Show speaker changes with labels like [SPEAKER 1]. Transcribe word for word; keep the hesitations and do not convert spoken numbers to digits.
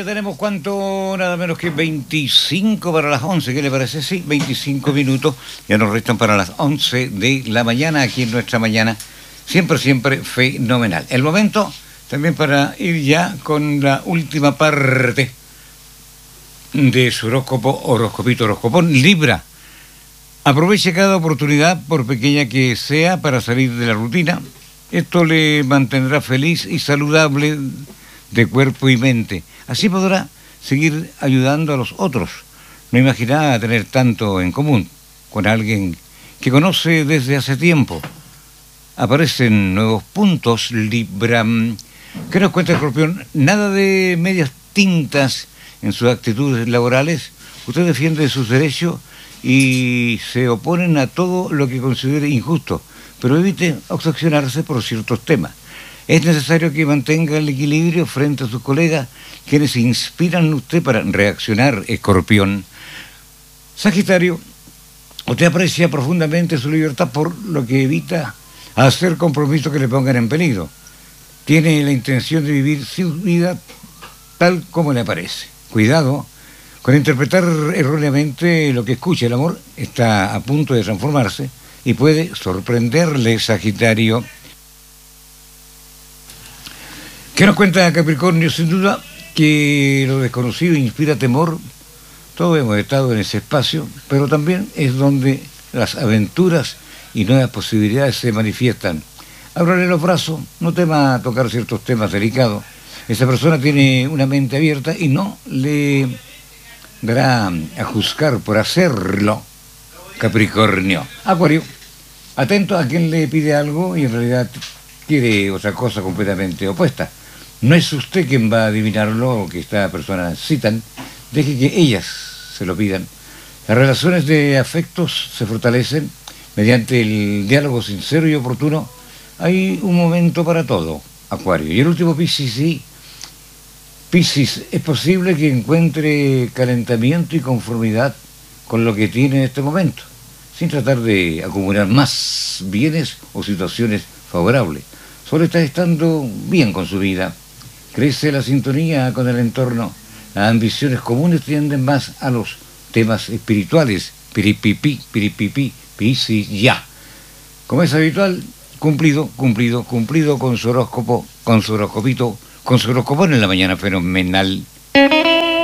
[SPEAKER 1] ya tenemos cuánto, nada menos que veinticinco para las once, ¿qué le parece? Sí, veinticinco minutos, ya nos restan para las once de la mañana, aquí en nuestra mañana, siempre, siempre fenomenal. El momento también para ir ya con la última parte de su horóscopo, horoscopito, horoscopón, Libra. Aproveche cada oportunidad, por pequeña que sea, para salir de la rutina. Esto le mantendrá feliz y saludable de cuerpo y mente. Así podrá seguir ayudando a los otros. No imaginaba tener tanto en común con alguien que conoce desde hace tiempo. Aparecen nuevos puntos, Libra. ¿Qué nos cuenta Escorpión? Nada de medias tintas en sus actitudes laborales. Usted defiende sus derechos y se oponen a todo lo que considere injusto, pero evite obsesionarse por ciertos temas. Es necesario que mantenga el equilibrio frente a sus colegas, quienes inspiran en usted para reaccionar, Escorpión. Sagitario, usted aprecia profundamente su libertad, por lo que evita hacer compromisos que le pongan en peligro. Tiene la intención de vivir su vida tal como le parece. Cuidado con interpretar erróneamente lo que escucha. El amor está a punto de transformarse y puede sorprenderle, Sagitario. ¿Qué nos cuenta Capricornio? Sin duda que lo desconocido inspira temor. Todos hemos estado en ese espacio, pero también es donde las aventuras y nuevas posibilidades se manifiestan. Ábrale los brazos, no tema tocar ciertos temas delicados. Esa persona tiene una mente abierta y no le dará a juzgar por hacerlo, Capricornio. Acuario, atento a quien le pide algo y en realidad quiere otra cosa completamente opuesta. No es usted quien va a adivinarlo o que esta persona necesitan. Deje que ellas se lo pidan. Las relaciones de afectos se fortalecen mediante el diálogo sincero y oportuno. Hay un momento para todo, Acuario. Y el último, Piscis, sí. Piscis, es posible que encuentre calentamiento y conformidad con lo que tiene en este momento, sin tratar de acumular más bienes o situaciones favorables. Solo está estando bien con su vida. Crece la sintonía con el entorno. Las ambiciones comunes tienden más a los temas espirituales. Piripipí, piripipí, Piscis, ya. Como es habitual, cumplido, cumplido, cumplido con su horóscopo, con su horoscopito, con su horóscopo en la mañana fenomenal.